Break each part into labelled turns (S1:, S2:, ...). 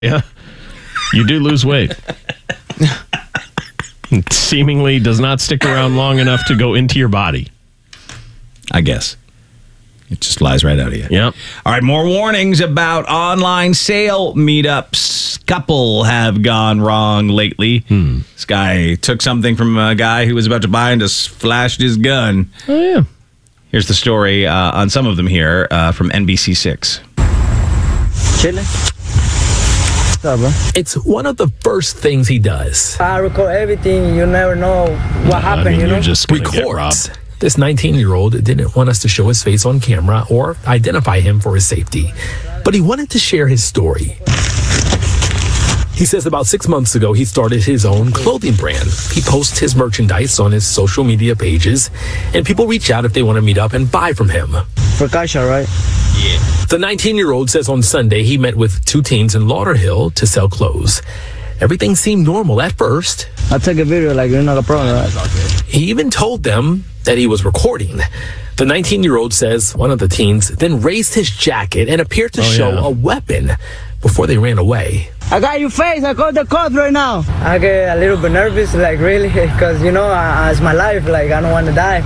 S1: Yeah. You do lose weight. It seemingly does not stick around long enough to go into your body.
S2: I guess. It just lies right out of you.
S1: Yep.
S2: All right, more warnings about online sale meetups. Couple have gone wrong lately. This guy took something from a guy who was about to buy and just flashed his gun.
S1: Oh, yeah.
S2: Here's the story on some of them here from NBC6.
S3: Chilling. What's up, bro?
S4: It's one of the first things he does.
S3: I record everything. You never know what happened, you know?
S1: You're just going to get robbed.
S4: Records. This 19-year-old didn't want us to show his face on camera or identify him for his safety, but he wanted to share his story. He says about 6 months ago, he started his own clothing brand. He posts his merchandise on his social media pages, and people reach out if they want to meet up and buy from him.
S3: For Kasha, right?
S4: Yeah. The 19-year-old says on Sunday he met with two teens in Lauderhill to sell clothes. Everything seemed normal at first.
S3: I took a video like you're not a problem, right?
S4: He even told them that he was recording. The 19-year-old says one of the teens then raised his jacket and appeared to show a weapon before they ran away.
S3: I got your face. I called the cops right now. I get a little bit nervous, like really, because, you know, it's my life. Like, I don't want to die.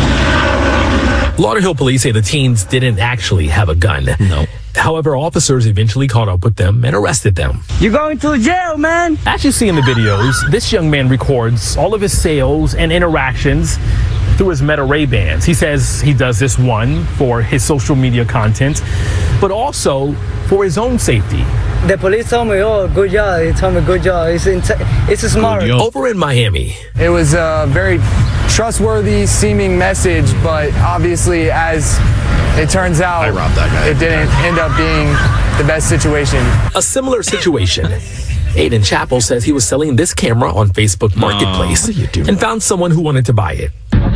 S4: Lauderhill police say the teens didn't actually have a gun.
S1: No.
S4: However, officers eventually caught up with them and arrested them.
S3: You're going to jail, man.
S4: As you see in the videos, this young man records all of his sales and interactions through his Meta Ray-Bans. He says he does this, one, for his social media content, but also for his own safety.
S3: The police told me, oh, good job. They told me, good job. It's a smart.
S4: Over in Miami.
S5: It was a very trustworthy seeming message, but obviously, as it turns out,
S1: I robbed that guy.
S5: It didn't end up being the best situation.
S4: A similar situation. Aiden Chappell says he was selling this camera on Facebook Marketplace and found someone who wanted to buy it.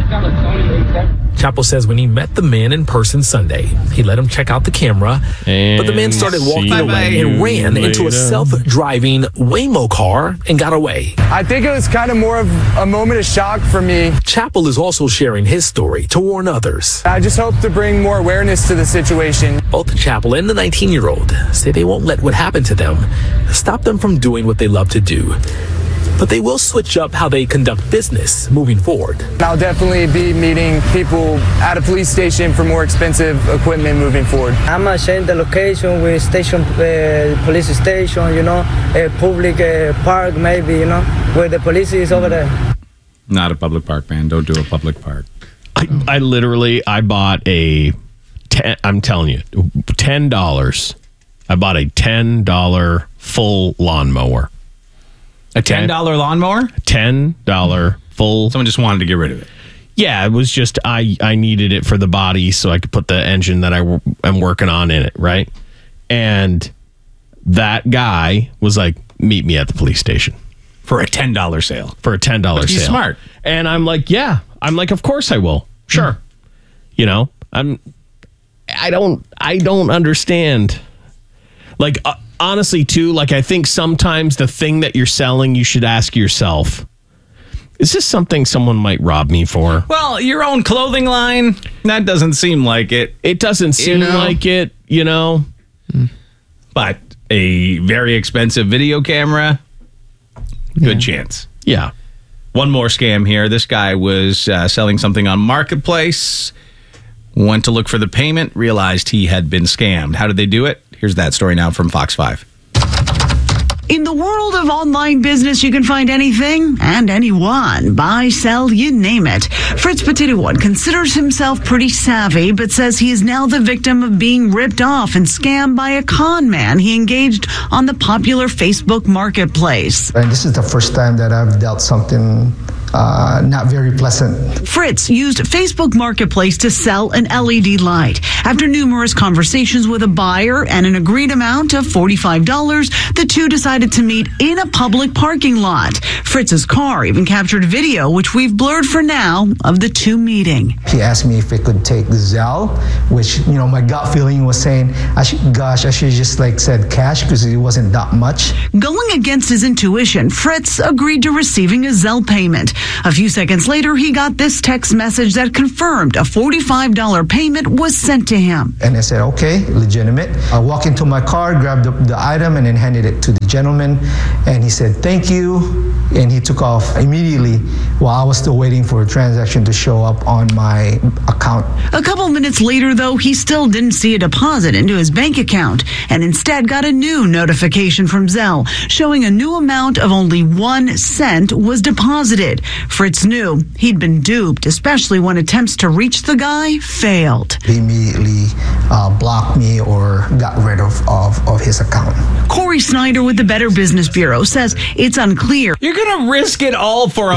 S4: Chappell says when he met the man in person Sunday, he let him check out the camera, but the man started walking away and ran into a self-driving Waymo car and got away.
S5: I think it was kind of more of a moment of shock for me.
S4: Chappell is also sharing his story to warn others.
S5: I just hope to bring more awareness to the situation.
S4: Both Chappell and the 19-year-old say they won't let what happened to them stop them from doing what they love to do. But they will switch up how they conduct business moving forward.
S5: I'll definitely be meeting people at a police station for more expensive equipment moving forward.
S3: I'm going to change the location with station, police station, you know, a public park maybe, you know, where the police is over there.
S2: Not a public park, man. Don't do a public park.
S1: I literally bought I'm telling you, $10. I bought a $10 full lawnmower.
S2: A $10 lawnmower?
S1: $10 full.
S2: Someone just wanted to get rid of it.
S1: Yeah, it was just I needed it for the body so I could put the engine that I'm working on in it, right? And that guy was like, meet me at the police station.
S2: For a $10 sale.
S1: For a $10 sale.
S2: He's smart.
S1: And I'm like, yeah. I'm like, of course I will. Sure. You know, I don't understand. Like, honestly, too, like, I think sometimes the thing that you're selling, you should ask yourself, is this something someone might rob me for?
S2: Well, your own clothing line, that doesn't seem like it.
S1: It doesn't seem like it, you know.
S2: But a very expensive video camera, good chance.
S1: Yeah.
S2: One more scam here. This guy was selling something on Marketplace, went to look for the payment, realized he had been scammed. How did they do it? Here's that story now from Fox 5.
S6: In the world of online business, you can find anything and anyone. Buy, sell, you name it. Fritz Petitouan considers himself pretty savvy, but says he is now the victim of being ripped off and scammed by a con man he engaged on the popular Facebook Marketplace.
S7: And this is the first time that I've dealt something not very pleasant.
S6: Fritz used Facebook Marketplace to sell an LED light. After numerous conversations with a buyer and an agreed amount of $45, the two decided to meet in a public parking lot. Fritz's car even captured video, which we've blurred for now, of the two meeting.
S7: He asked me if it could take Zelle, which, you know, my gut feeling was saying, I should just said cash because it wasn't that much.
S6: Going against his intuition, Fritz agreed to receiving a Zelle payment. A few seconds later, he got this text message that confirmed a $45 payment was sent to him.
S7: And I said, okay, legitimate. I walked into my car, grabbed the item, and then handed it to the gentleman. And he said, thank you. And he took off immediately while I was still waiting for a transaction to show up on my account.
S6: A couple minutes later, though, he still didn't see a deposit into his bank account and instead got a new notification from Zelle showing a new amount of only 1 cent was deposited. Fritz knew he'd been duped, especially when attempts to reach the guy failed.
S7: He immediately blocked me or got rid of his account.
S6: Corey Snyder with the Better Business Bureau says it's unclear.
S2: You're going to risk it all for a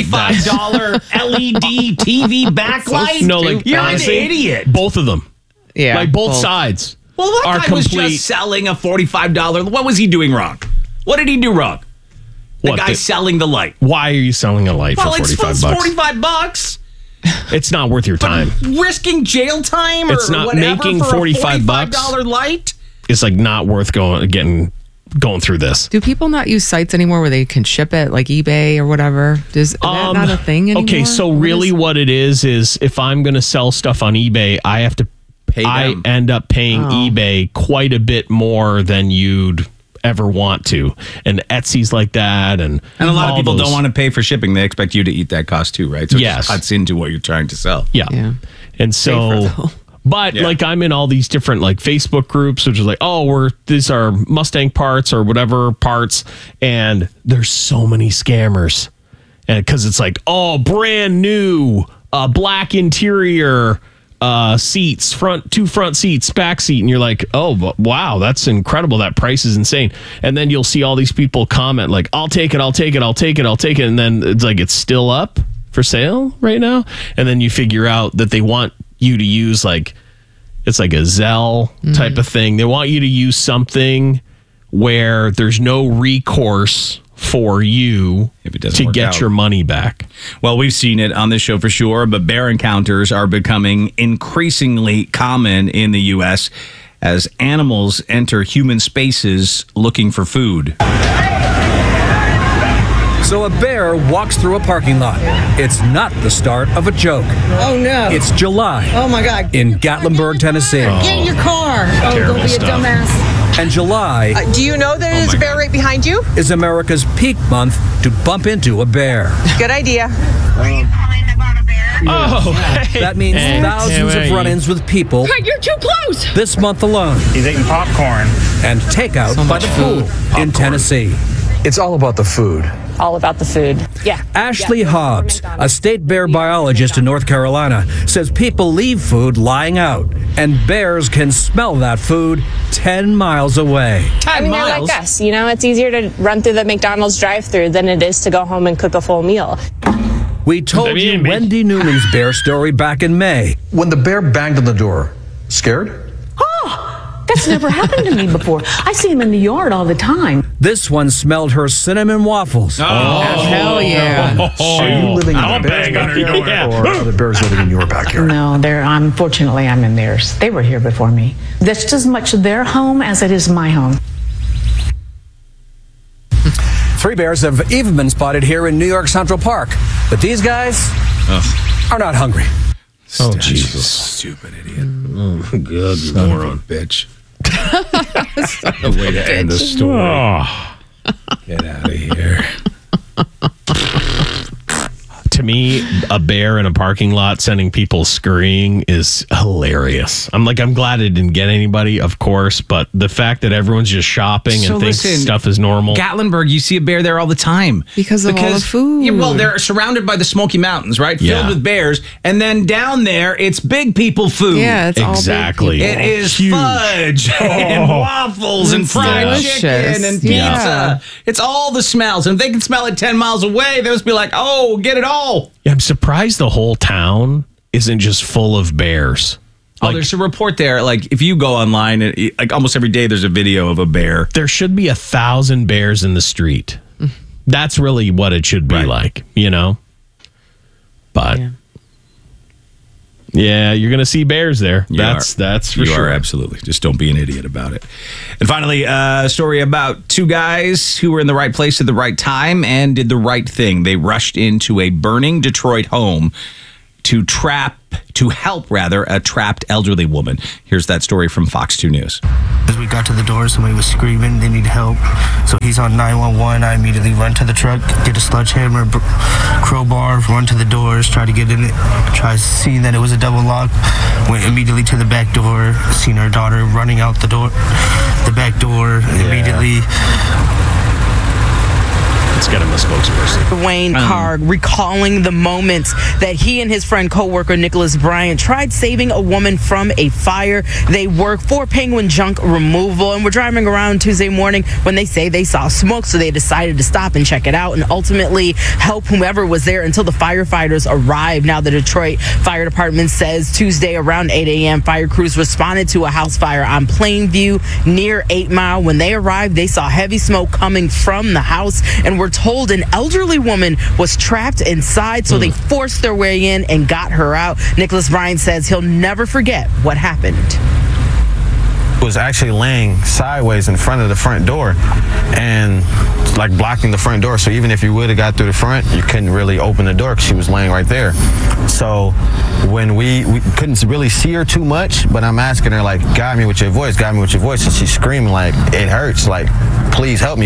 S2: $45 LED TV backlight?
S1: No, like,
S2: you're
S1: honestly,
S2: an idiot.
S1: Both of them.
S8: Yeah.
S1: Like both sides.
S2: Well, that
S1: are
S2: guy was
S1: complete.
S2: just selling a $45. What was he doing wrong? What did he do wrong? The guy selling the light.
S1: Why are you selling a light for $45?
S2: $45.
S1: It's not worth your time.
S2: Risking jail time or
S1: It's not
S2: whatever
S1: making
S2: for a
S1: $45
S2: $45 light?
S1: It's like not worth going through this.
S8: Do people not use sites anymore where they can ship it, like eBay or whatever? Is that not a thing anymore?
S1: Okay, so really what it is if I'm going to sell stuff on eBay, I have to
S2: Pay them.
S1: I end up paying eBay quite a bit more than you'd ever want to. And Etsy's like that. And
S2: a lot of
S1: all
S2: people
S1: those.
S2: don't want to pay for shipping. They expect you to eat that cost too, right? So it
S1: Yes.
S2: just cuts into what you're trying to sell.
S1: Yeah. And so,
S8: Safer, though.
S1: but like I'm in all these different like Facebook groups, which is like, these are Mustang parts or whatever parts. And there's so many scammers. And because it's like, brand new, black interior, seats, two front seats, back seat. And you're like, wow, that's incredible. That price is insane. And then you'll see all these people comment like, I'll take it. And then it's like, it's still up for sale right now. And then you figure out that they want you to use it's like a Zelle type of thing. They want you to use something where there's no recourse for you
S2: If it doesn't
S1: to
S2: work
S1: get
S2: out.
S1: your money back.
S2: Well, we've seen it on this show for sure, but bear encounters are becoming increasingly common in the U.S. as animals enter human spaces looking for food.
S9: So a bear walks through a parking lot. It's not the start of a joke.
S10: Oh, no.
S9: It's July
S10: Oh, my God.
S9: in Gatlinburg, Tennessee.
S10: Get in your car. Oh,
S1: Terrible
S10: don't be
S1: stuff.
S10: a dumbass.
S9: And July
S10: Do you know that there's a bear right behind you?
S9: is America's peak month to bump into a bear.
S10: Good idea.
S9: That means thousands of run-ins with people
S10: You're too close.
S9: this month alone.
S11: He's eating popcorn.
S9: And takeout by the pool in Tennessee.
S12: It's all about the food.
S13: All about the food. Yeah.
S9: Ashley Hobbs, a state bear biologist in North Carolina, says people leave food lying out, and bears can smell that food 10 miles away.
S13: I mean, they're like us. You know, it's easier to run through the McDonald's drive-thru than it is to go home and cook a full meal.
S9: We told you Wendy Newman's bear story back in May.
S12: When the bear banged on the door, scared?
S14: That's never happened to me before. I see him in the yard all the time.
S9: This one smelled her cinnamon waffles.
S8: Oh, hell yeah.
S12: Are you living in a bear's backyard or are the bears living in your backyard?
S14: No, unfortunately, I'm in theirs. They were here before me. That's just as much their home as it is my home.
S9: 3 bears have even been spotted here in New York Central Park. But these guys are not hungry.
S1: Oh, Jesus.
S2: Stupid idiot.
S1: Oh, good, you moron.
S2: Bitch. The way to end the story. Get out of here.
S1: To me, a bear in a parking lot sending people scurrying is hilarious. I'm glad it didn't get anybody, of course, but the fact that everyone's just shopping and thinks stuff is normal.
S2: Gatlinburg, you see a bear there all the time.
S8: Because of all the food.
S2: Yeah, well, they're surrounded by the Smoky Mountains, right?
S1: Yeah.
S2: Filled with bears. And then down there, it's big people food.
S8: Yeah, it's
S1: exactly.
S8: all big people.
S2: It is
S1: Huge.
S2: fudge and waffles and fried
S8: delicious.
S2: chicken and pizza.
S8: Yeah.
S2: It's all the smells. And if they can smell it 10 miles away, they must be like, oh, get it all.
S1: Yeah, I'm surprised the whole town isn't just full of bears.
S2: There's a report there. Like, if you go online, like almost every day, there's a video of a bear.
S1: There should be 1,000 bears in the street. That's really what it should be like, you know? But Yeah, you're going to see bears there. That's for
S2: you
S1: sure.
S2: are, absolutely. Just don't be an idiot about it. And finally, a story about two guys who were in the right place at the right time and did the right thing. They rushed into a burning Detroit home to help a trapped elderly woman. Here's that story from Fox 2 News.
S11: As we got to the door, somebody was screaming, they need help. So he's on 911. I immediately run to the truck, get a sledgehammer, crowbar, run to the doors, try to get in it, try seeing that it was a double lock. Went immediately to the back door, seen our daughter running out the back door, immediately.
S1: Let's get him a spokesperson.
S15: Wayne Carr recalling the moments that he and his friend co-worker Nicholas Bryant tried saving a woman from a fire. They work for Penguin Junk Removal and were driving around Tuesday morning when they say they saw smoke, so they decided to stop and check it out and ultimately help whomever was there until the firefighters arrived. Now the Detroit Fire Department says Tuesday around 8 a.m. fire crews responded to a house fire on Plainview near 8 Mile. When they arrived, they saw heavy smoke coming from the house and were told an elderly woman was trapped inside, so they forced their way in and got her out. Nicholas Bryant says he'll never forget what happened.
S16: Was actually laying sideways in front of the front door and like blocking the front door. So even if you would have got through the front, you couldn't really open the door because she was laying right there. So when we couldn't really see her too much, but I'm asking her like, guide me with your voice, and she's screaming like, it hurts, like, please help me.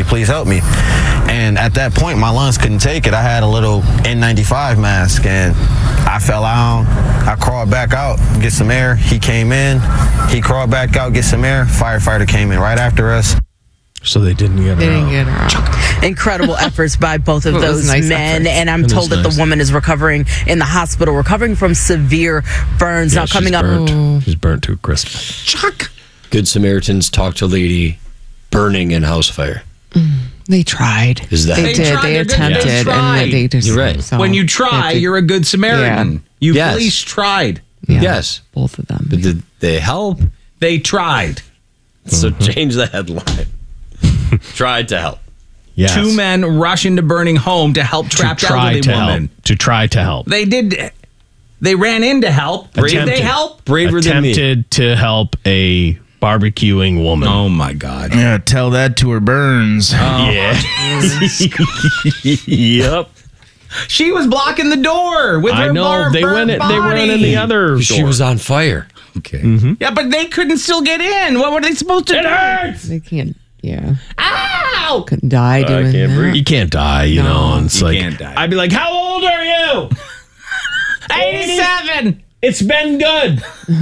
S16: And at that point, my lungs couldn't take it. I had a little N95 mask and I fell out. I crawled back out, get some air. He came in, he crawled back out, get some air. Firefighter came in right after us.
S1: So they didn't get her out.
S15: Incredible efforts by both of those
S8: nice
S15: men.
S8: efforts.
S15: And I'm told that the woman is recovering in the hospital, recovering from severe burns. Now coming up.
S1: She's burnt to a crisp.
S15: Chuck.
S17: Good Samaritans talked to a lady burning in house fire.
S8: They tried.
S17: Is that
S8: they did? They attempted, and they just.
S17: You're right.
S8: So
S2: when you try, you're a good Samaritan.
S8: Yeah.
S2: You
S17: Yes.
S2: at least tried.
S8: Yeah,
S17: Yes.
S8: both of them.
S17: But did they help?
S2: They tried.
S17: So change the headline. Tried to help.
S1: Yes.
S2: Two men rush into burning home to help trapped elderly woman.
S1: To try to help.
S2: They did. They ran in to help. Did they help?
S17: Braver than me.
S1: Attempted to help a barbecuing woman.
S2: Oh my God.
S18: Yeah, tell that to her Burns.
S1: Yeah. Yep.
S2: She was blocking the door with her
S1: I know. They went in the other door.
S17: She was on fire.
S2: Okay. Yeah, but they couldn't still get in. What were they supposed to do? It hurts.
S8: They can't. Yeah.
S2: Ow!
S8: Couldn't die doing that.
S1: You can't die, you know. And it's
S2: You
S1: like,
S2: can't die.
S1: I'd be like, how old are you?
S2: 87.
S1: It's been good.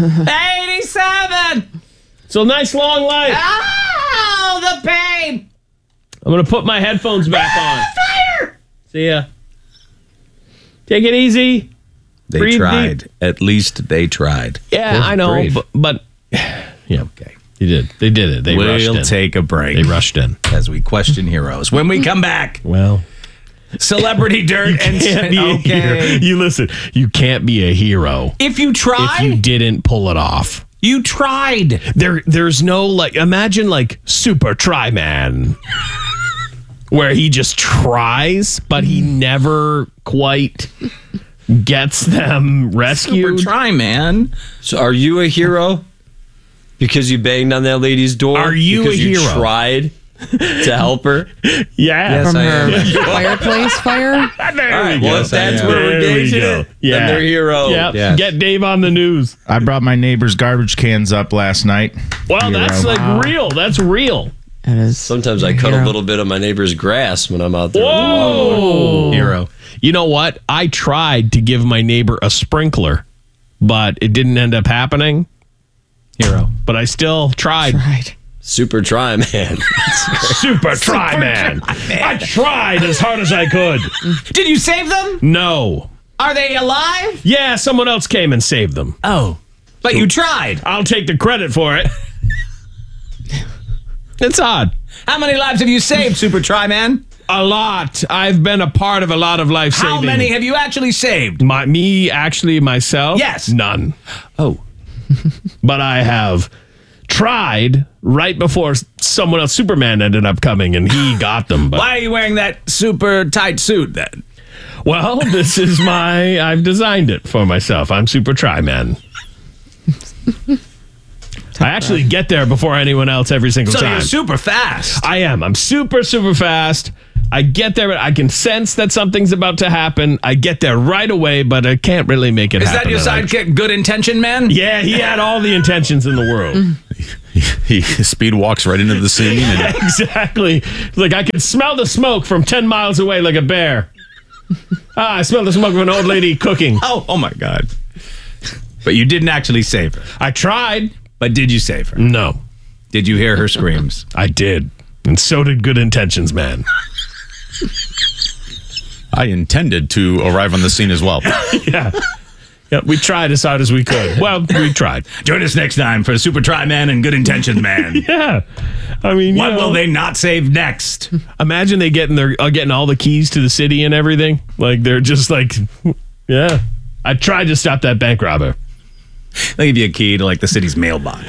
S2: 87.
S1: So nice long life.
S2: Ow! The pain.
S1: I'm going to put my headphones back on.
S2: Fire!
S1: See ya. Take it easy.
S2: They
S1: Breathe
S2: tried.
S1: deep.
S2: At least they tried.
S1: Yeah,
S2: They're
S1: I know.
S2: brave.
S1: But yeah, okay. They did. They did it. They rushed in.
S2: We'll take a break.
S1: They rushed in.
S2: As we question heroes. When we come back,
S1: Well,
S2: celebrity dirt
S1: can't be a hero. You listen. You can't be a hero
S2: If you try,
S1: if you didn't pull it off.
S2: you tried.
S1: There's no like. Imagine like Super Try Man, where he just tries, but he never quite gets them rescued.
S2: Super try, man.
S17: So are you a hero? Because you banged on that lady's door?
S1: Are you
S17: because
S1: a hero?
S17: You tried to help her?
S1: Yeah.
S8: From
S17: I
S8: her
S17: am.
S8: fireplace fire.
S1: There
S17: All right,
S1: we go.
S17: well, if that's where we're
S1: There we
S17: gauging
S1: go.
S17: it, then they're hero.
S1: Yep.
S17: Yes.
S1: Get Dave on the news.
S18: I brought my neighbor's garbage cans up last night.
S1: Well, that's
S18: Hero.
S1: like real. That's real.
S8: It is.
S17: Sometimes I cut a little bit of my neighbor's grass when I'm out there.
S1: Whoa!
S2: Hero.
S1: You know what? I tried to give my neighbor a sprinkler, but it didn't end up happening.
S2: Hero.
S1: But I still tried.
S8: Right.
S17: Super try, man.
S1: Super try, man. I tried as hard as I could.
S2: Did you save them?
S1: No.
S2: Are they alive?
S1: Yeah, someone else came and saved them.
S2: Oh. But you tried.
S1: I'll take the credit for it. It's odd.
S2: How many lives have you saved, Super Try Man?
S1: A lot. I've been a part of a lot of life saving.
S2: How many have you actually saved?
S1: Myself?
S2: Yes.
S1: None.
S2: Oh.
S1: But I have tried right before someone else, Superman, ended up coming and he got them. But
S2: Why are you wearing that super tight suit then?
S1: Well, this is I've designed it for myself. I'm Super Try Man. I actually get there before anyone else every single time.
S2: So you're super fast.
S1: I am. I'm super, super fast. I get there, but I can sense that something's about to happen. I get there right away, but I can't really make it happen.
S2: Is that your sidekick, Good Intention Man?
S1: Yeah, he had all the intentions in the world.
S19: He speed walks right into the scene. And
S1: Exactly. It's like I could smell the smoke from 10 miles away like a bear. I smell the smoke of an old lady cooking.
S2: Oh my God. But you didn't actually save her.
S1: I tried.
S2: But did you save her?
S1: No.
S2: Did you hear her screams?
S1: I did. And so did Good Intentions Man.
S19: I intended to arrive on the scene as well.
S1: Yeah, we tried as hard as we could. Well, we tried.
S2: Join us next time for Super Try Man and Good Intentions Man.
S1: Yeah. I mean,
S2: what will they not save next?
S1: Imagine they getting all the keys to the city and everything. Like, they're just like, yeah. I tried to stop that bank robber.
S2: They'll give you a key to like the city's mailbox.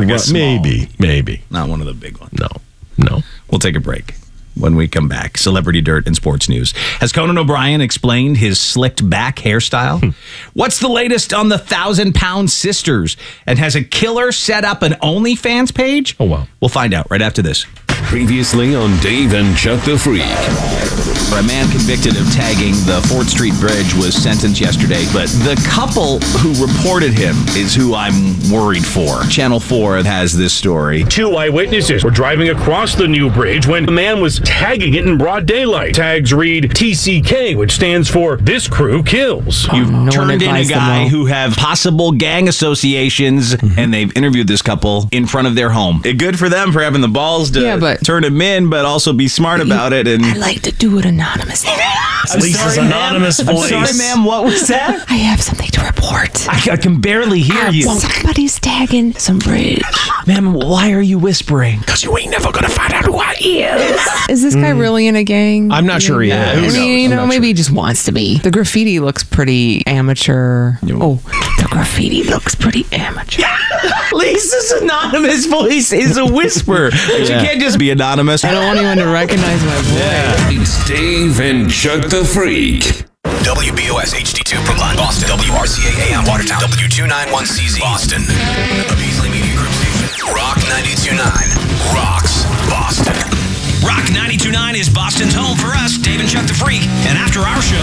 S1: Maybe.
S2: Not one of the big ones.
S1: No.
S2: We'll take a break. When we come back, celebrity dirt and sports news. Has Conan O'Brien explained his slicked back hairstyle? What's the latest on the 1,000-pound sisters? And has a killer set up an OnlyFans page?
S1: Oh, wow.
S2: We'll find out right after this.
S20: Previously on Dave and Chuck the Freak.
S2: A man convicted of tagging the 4th Street Bridge was sentenced yesterday, but the couple who reported him is who I'm worried for. Channel 4 has this story.
S21: 2 eyewitnesses were driving across the new bridge when the man was tagging it in broad daylight. Tags read TCK, which stands for This Crew Kills.
S2: You've turned in a guy who have possible gang associations, and they've interviewed this couple in front of their home. Good for them for having the balls to turn him in, but also be smart about it. And
S22: I like to do it anonymously.
S1: Lisa's anonymous voice.
S2: I'm sorry, ma'am. What was that?
S22: I have something to report.
S2: I can barely hear you.
S22: Somebody's tagging some bridge.
S2: Ma'am, why are you whispering?
S1: Because you ain't never going to find out who I am.
S8: Is this guy really in a gang?
S1: I'm not sure he is.
S8: I mean, maybe he just wants to be. The graffiti looks pretty amateur. Oh,
S22: the graffiti looks pretty amateur.
S2: Lisa's anonymous voice is a whisper. She can't just be anonymous.
S8: I don't want anyone to recognize my voice.
S20: It's Dave and Chuck the Freak.
S23: WBOS HD2 Brookline, Boston. WRCA AM Watertown. W291CZ Boston. A Beasley Media Group station. Rock 92.9 rocks Boston.
S24: Rock 92.9 is Boston's home for us, Dave and Chuck the Freak. And after our show,